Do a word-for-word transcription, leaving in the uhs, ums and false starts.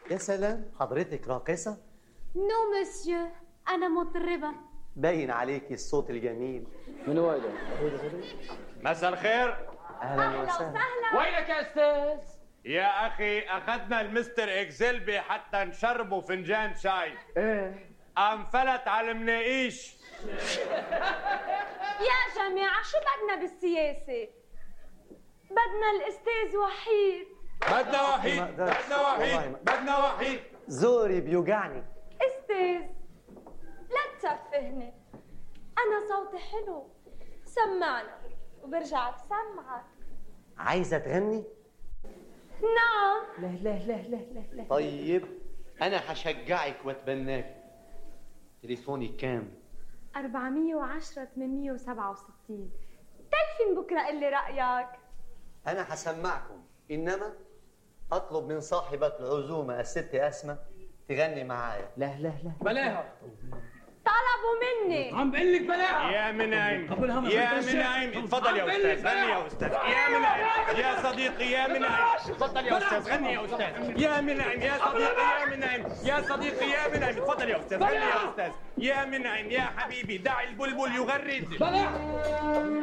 يا سلام، حضرتك راقصة؟ نو مسيو، أنا مطربة. باين عليكي الصوت الجميل. من هو ده؟ مساء الخير. أهلا وسهلا. وينك يا أستاذ؟ يا أخي أخذنا المستر إكزلبي حتى نشربه فنجان شاي. إيه؟ قام فلت على المناقيش. يا جماعة شو بدنا بالسياسة؟ بدنا الأستاذ وحيد. بدنا وحيد، بدنا وحيد، بدنا وحيد. زوري بيوجعني. أستاذ لا تسفهني، أنا صوتي حلو، سمعنا وبرجع بسمعك. عايزة تغني؟ نعم. لا لا لا لا لا لا. طيب أنا هشجعك وأتبناك. تليفوني كام؟ أربعمية وعشرة ثمانمية وسبعة وستين. تلفين بكرة قل لي رأيك. أنا هسمعكم، إنما أطلب من صاحبة العزومة الست أسماء تغني معايا. لا لا لا بلاها. طلبوا مني. عم بقول لك بلاها. يا منعم، يا منعم، تفضل يا أستاذ، غني يا أستاذ. يا منعم، يا صديقي يا منعم، تفضل يا أستاذ، غني يا أستاذ. يا منعم، يا صديقي يا منعم، يا صديقي يا منعم، تفضل يا أستاذ، غني يا أستاذ. يا منعم يا حبيبي، دع البلبل يغرد. بلاها.